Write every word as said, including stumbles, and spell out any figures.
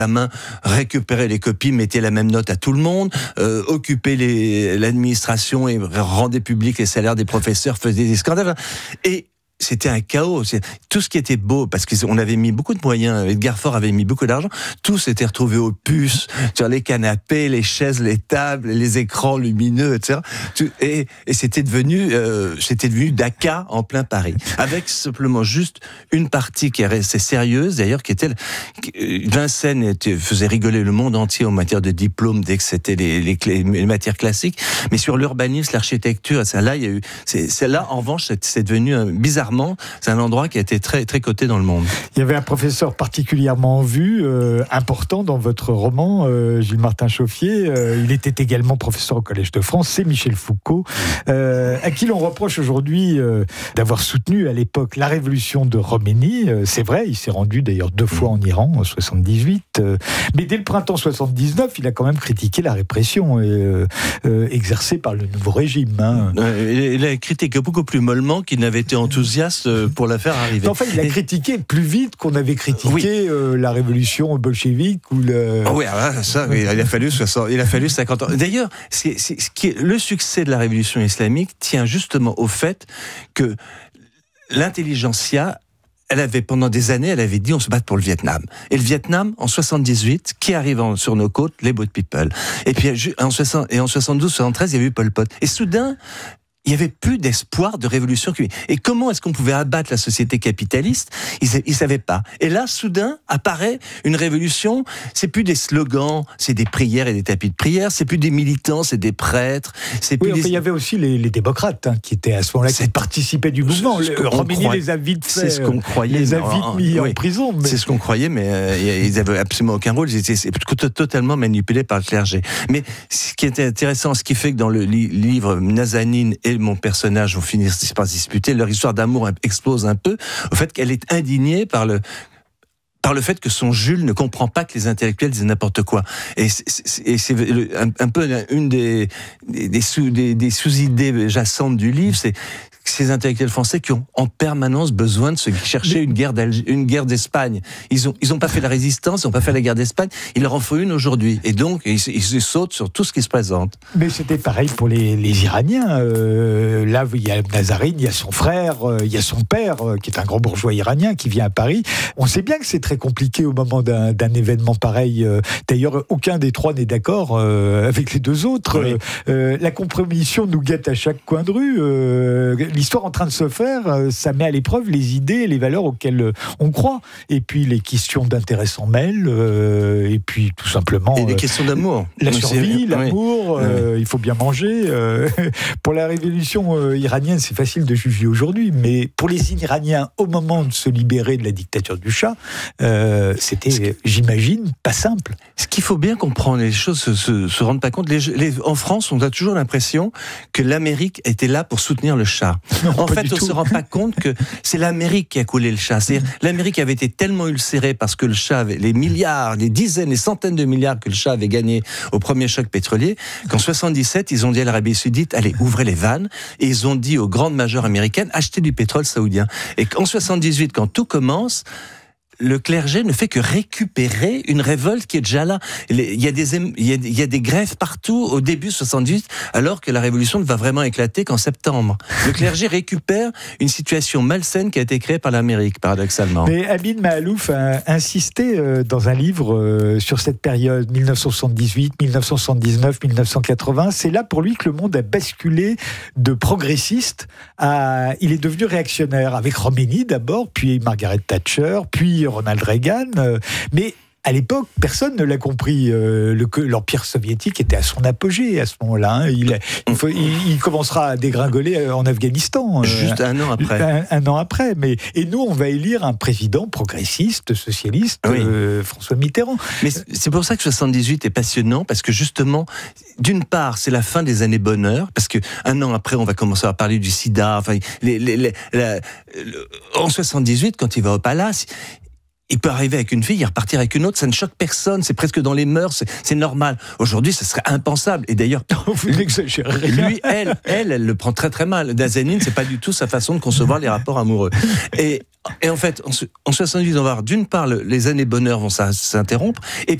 main, récupérait les copies, mettait la même note à tout le monde, euh, occupait les, l'administration et rendait public les salaires des professeurs, faisait des scandales. Et c'était un chaos. C'est tout ce qui était beau, parce qu'on avait mis beaucoup de moyens, Edgar Faure avait mis beaucoup d'argent, tout s'était retrouvé aux puces, sur les canapés, les chaises, les tables, les écrans lumineux, et cetera. Et, et c'était devenu, euh, c'était devenu Dakar en plein Paris. Avec simplement juste une partie qui est restée sérieuse, d'ailleurs, qui était, Vincennes était, faisait rigoler le monde entier en matière de diplôme dès que c'était les, les, les matières classiques, mais sur l'urbanisme, l'architecture, ça, là, il y a eu, c'est, c'est là, en revanche, c'est, c'est devenu un, bizarrement, c'est un endroit qui a été très, très coté dans le monde. Il y avait un professeur particulièrement en vue, euh, important dans votre roman, euh, Gilles-Martin Chauffier. Euh, il était également professeur au Collège de France, c'est Michel Foucault, euh, à qui l'on reproche aujourd'hui euh, d'avoir soutenu à l'époque la révolution de Khomeini. Euh, c'est vrai, il s'est rendu d'ailleurs deux fois en Iran, en soixante-dix-huit. Euh, mais dès le printemps soixante-dix-neuf, il a quand même critiqué la répression euh, euh, exercée par le nouveau régime. Hein. Euh, il a critiqué beaucoup plus mollement qu'il n'avait été enthousiaste pour la faire arriver. Enfin, il a critiqué plus vite qu'on avait critiqué oui. euh, la révolution bolchevique ou le... Oh oui, alors ça, oui, il a fallu soixante, il a fallu cinquante ans. D'ailleurs, c'est, c'est, ce qui est, le succès de la révolution islamique tient justement au fait que l'intelligentsia, elle avait, pendant des années, elle avait dit on se bat pour le Vietnam. Et le Vietnam, en soixante-dix-huit, qui arrive en, sur nos côtes? Les Boat People. Et puis, en, soixante, et en soixante-douze soixante-treize, il y avait eu Pol Pot. Et soudain, il n'y avait plus d'espoir de révolution. Et comment est-ce qu'on pouvait abattre la société capitaliste ? Ils ne savaient pas. Et là, soudain, apparaît une révolution. C'est plus des slogans, c'est des prières et des tapis de prière. C'est plus des militants, c'est des prêtres. C'est plus oui, enfin, des... il y avait aussi les, les démocrates hein, qui étaient à ce moment-là, qui participaient du mouvement. Khomeini les a vite fait. C'est ce qu'on croyait. Les a vite mis oui, en prison. Mais... C'est ce qu'on croyait, mais euh, ils n'avaient absolument aucun rôle. Ils étaient totalement manipulés par le clergé. Mais ce qui était intéressant, ce qui fait que dans le li- livre Nazanin et mon personnage vont finir par se disputer, leur histoire d'amour explose un peu au fait qu'elle est indignée par le par le fait que son Jules ne comprend pas que les intellectuels disent n'importe quoi. Et c'est, c'est, et c'est un, un peu une des, des, des, sous, des, des sous-idées jacentes du livre, c'est ces intellectuels français qui ont en permanence besoin de se chercher une guerre, une guerre d'Espagne. Ils ont, ils ont pas fait la résistance, ils ont pas fait la guerre d'Espagne, il leur en faut une aujourd'hui. Et donc, ils, ils se sautent sur tout ce qui se présente. Mais c'était pareil pour les, les Iraniens. Euh, là, il y a Nazarine, il y a son frère, euh, il y a son père, euh, qui est un grand bourgeois iranien, qui vient à Paris. On sait bien que c'est très compliqué au moment d'un, d'un événement pareil. Euh, d'ailleurs, aucun des trois n'est d'accord euh, avec les deux autres. Oui. Euh, la compromission nous guette à chaque coin de rue. Euh, L'histoire en train de se faire, ça met à l'épreuve les idées et les valeurs auxquelles on croit. Et puis les questions d'intérêt s'en mêlent, euh, et puis tout simplement... Et les euh, questions d'amour. La survie, l'amour, oui. euh, oui. il faut bien manger. Euh, pour la révolution euh, iranienne, c'est facile de juger aujourd'hui, mais pour les Iraniens, au moment de se libérer de la dictature du Shah, euh, c'était, j'imagine, pas simple. Ce qu'il faut bien comprendre, les choses se, se, se rendent pas compte. Les, les, en France, on a toujours l'impression que l'Amérique était là pour soutenir le Shah. Non, en fait, on ne se rend pas compte que c'est l'Amérique qui a coulé le Shah. C'est-à-dire, l'Amérique avait été tellement ulcérée parce que le Shah avait les milliards, les dizaines, les centaines de milliards que le Shah avait gagnés au premier choc pétrolier, qu'en soixante-dix-sept, ils ont dit à l'Arabie Saoudite, allez, ouvrez les vannes, et ils ont dit aux grandes majeures américaines, achetez du pétrole saoudien. Et qu'en soixante-dix-huit, quand tout commence, le clergé ne fait que récupérer une révolte qui est déjà là. Il y a des, il y a, il y a des grèves partout au début soixante-dix, alors que la révolution ne va vraiment éclater qu'en septembre. Le clergé récupère une situation malsaine qui a été créée par l'Amérique, paradoxalement. Mais Amin Maalouf a insisté dans un livre sur cette période dix-neuf cent soixante-dix-huit, dix-neuf cent soixante-dix-neuf, dix-neuf cent quatre-vingts. C'est là pour lui que le monde a basculé de progressiste à... Il est devenu réactionnaire, avec Khomeini d'abord, puis Margaret Thatcher, puis Ronald Reagan, euh, mais à l'époque, personne ne l'a compris. Euh, le, l'Empire soviétique était à son apogée à ce moment-là. Hein. Il, il, faut, il, il commencera à dégringoler en Afghanistan. Juste euh, un an après. Un, un an après. Mais, et nous, on va élire un président progressiste, socialiste, oui. euh, François Mitterrand. Mais c'est pour ça que soixante-dix-huit est passionnant, parce que justement, d'une part, c'est la fin des années bonheur, parce qu'un an après, on va commencer à parler du sida. Enfin, les, les, les, la, le, en soixante-dix-huit, quand il va au palace, il peut arriver avec une fille et repartir avec une autre, ça ne choque personne, c'est presque dans les mœurs, c'est, c'est normal. Aujourd'hui, ça serait impensable. Et d'ailleurs, vous n'exagérez rien. Lui, elle, elle, elle le prend très très mal. Nazanin, c'est pas du tout sa façon de concevoir les rapports amoureux. Et, et en fait, en, en soixante-dix, on va avoir d'une part le, les années bonheur vont s'interrompre, et